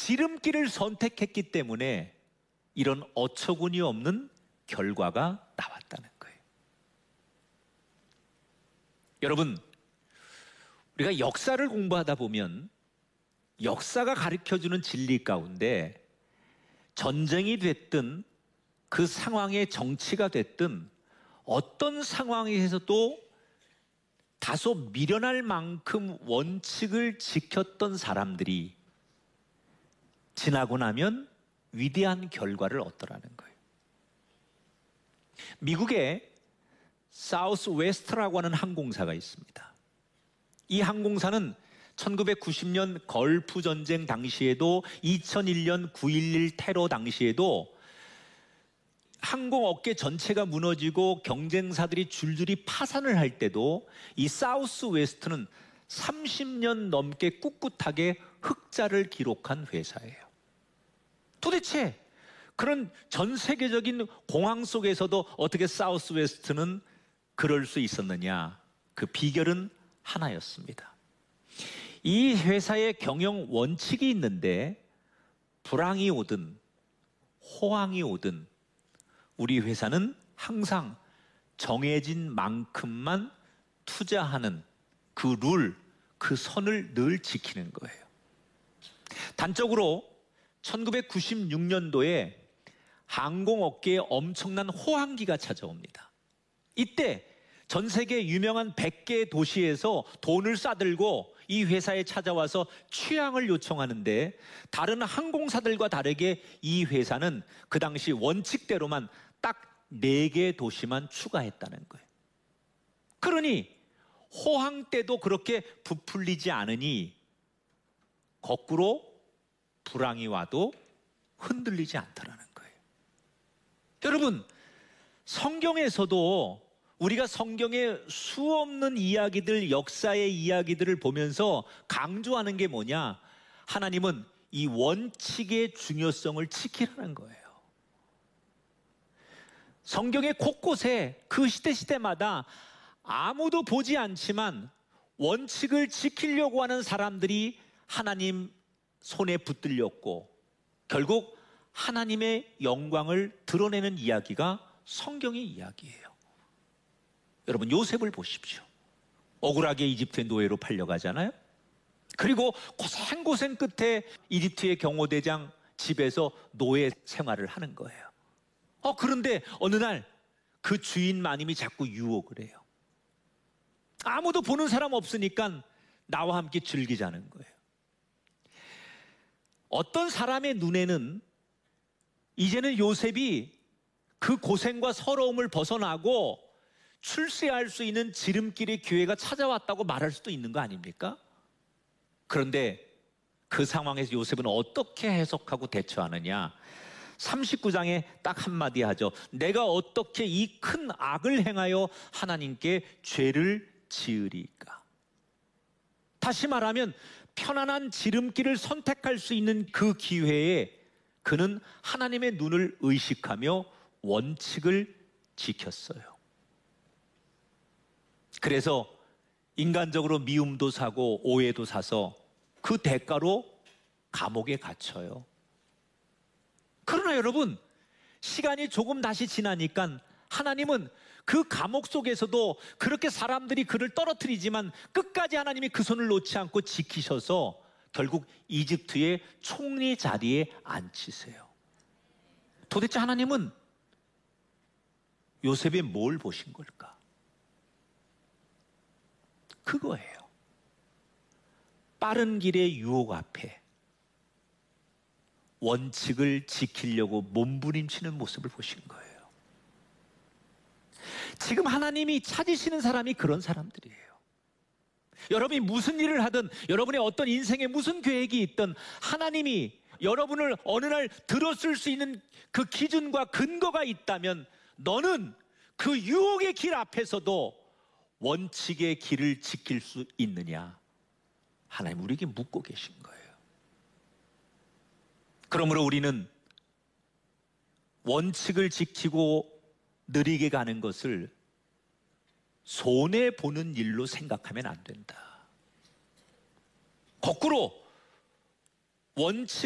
지름길을 선택했기 때문에 이런 어처구니 없는 결과가 나왔다는 거예요. 여러분, 우리가 역사를 공부하다 보면 역사가 가르쳐주는 진리 가운데 전쟁이 됐든 그 상황의 정치가 됐든 어떤 상황에서도 다소 미련할 만큼 원칙을 지켰던 사람들이 지나고 나면 위대한 결과를 얻더라는 거예요. 미국에 사우스웨스트라고 하는 항공사가 있습니다. 이 항공사는 1990년 걸프 전쟁 당시에도 2001년 9.11 테러 당시에도 항공업계 전체가 무너지고 경쟁사들이 줄줄이 파산을 할 때도 이 사우스웨스트는 30년 넘게 꿋꿋하게 흑자를 기록한 회사예요. 도대체 그런 전 세계적인 공황 속에서도 어떻게 사우스웨스트는 그럴 수 있었느냐? 그 비결은 하나였습니다. 이 회사의 경영 원칙이 있는데 불황이 오든 호황이 오든 우리 회사는 항상 정해진 만큼만 투자하는 그 룰, 그 선을 늘 지키는 거예요. 단적으로 1996년도에 항공업계에 엄청난 호황기가 찾아옵니다. 이때 전 세계 유명한 100개의 도시에서 돈을 싸들고 이 회사에 찾아와서 취항을 요청하는데 다른 항공사들과 다르게 이 회사는 그 당시 원칙대로만 딱 4개의 도시만 추가했다는 거예요. 그러니 호황 때도 그렇게 부풀리지 않으니 거꾸로 불황이 와도 흔들리지 않더라는 거예요. 여러분, 성경에서도 우리가 성경의 수없는 이야기들, 역사의 이야기들을 보면서 강조하는 게 뭐냐? 하나님은 이 원칙의 중요성을 지키라는 거예요. 성경의 곳곳에 그 시대마다 아무도 보지 않지만 원칙을 지키려고 하는 사람들이 하나님 손에 붙들렸고 결국 하나님의 영광을 드러내는 이야기가 성경의 이야기예요. 여러분, 요셉을 보십시오. 억울하게 이집트의 노예로 팔려가잖아요. 그리고 고생 끝에 이집트의 경호대장 집에서 노예 생활을 하는 거예요. 그런데 어느 날 그 주인 마님이 자꾸 유혹을 해요. 아무도 보는 사람 없으니까 나와 함께 즐기자는 거예요. 어떤 사람의 눈에는 이제는 요셉이 그 고생과 서러움을 벗어나고 출세할 수 있는 지름길의 기회가 찾아왔다고 말할 수도 있는 거 아닙니까? 그런데 그 상황에서 요셉은 어떻게 해석하고 대처하느냐? 39장에 딱 한마디 하죠. 내가 어떻게 이 큰 악을 행하여 하나님께 죄를 지으리까? 다시 말하면 편안한 지름길을 선택할 수 있는 그 기회에 그는 하나님의 눈을 의식하며 원칙을 지켰어요. 그래서 인간적으로 미움도 사고 오해도 사서 그 대가로 감옥에 갇혀요. 그러나 여러분, 시간이 조금 다시 지나니까 하나님은 그 감옥 속에서도 그렇게 사람들이 그를 떨어뜨리지만 끝까지 하나님이 그 손을 놓지 않고 지키셔서 결국 이집트의 총리 자리에 앉히세요. 도대체 하나님은 요셉이 뭘 보신 걸까? 그거예요. 빠른 길의 유혹 앞에 원칙을 지키려고 몸부림치는 모습을 보신 거예요. 지금 하나님이 찾으시는 사람이 그런 사람들이에요. 여러분이 무슨 일을 하든 여러분의 어떤 인생에 무슨 계획이 있든 하나님이 여러분을 어느 날 들었을 수 있는 그 기준과 근거가 있다면 너는 그 유혹의 길 앞에서도 원칙의 길을 지킬 수 있느냐? 하나님 우리에게 묻고 계신 거예요. 그러므로 우리는 원칙을 지키고 느리게 가는 것을 손해보는 일로 생각하면 안 된다. 거꾸로 원칙